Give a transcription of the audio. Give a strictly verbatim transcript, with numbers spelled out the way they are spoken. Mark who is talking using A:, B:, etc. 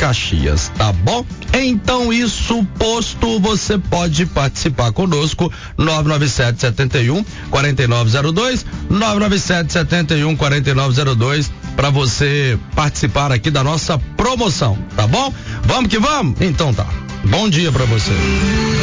A: Caxias, tá bom? Então, isso posto, você pode participar conosco, nove nove sete, sete um, quatro nove zero dois, nove nove sete, sete um, quatro nove zero dois, para você participar aqui da nossa promoção, tá bom? Vamos que vamos? Então tá. Bom dia para você.